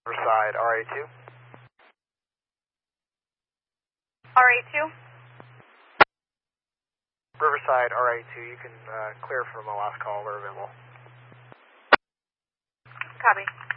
Riverside, RA2. RA2? Riverside, RA2, you can clear from the last call, we're available. Copy.